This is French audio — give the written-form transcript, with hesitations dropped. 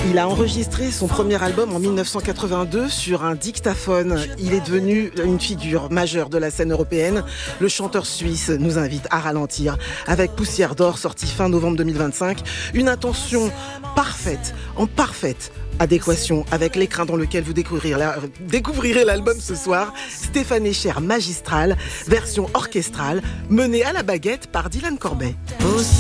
Il a enregistré son premier album en 1982 sur un dictaphone. Il est devenu une figure majeure de la scène européenne. Le chanteur suisse nous invite à ralentir avec Poussière d'or, sorti fin novembre 2025. Une intention parfaite, en parfaite adéquation avec l'écrin dans lequel vous découvrirez l'album ce soir. Stéphane Echer, Magistral, version orchestrale, menée à la baguette par Dylan Corbet.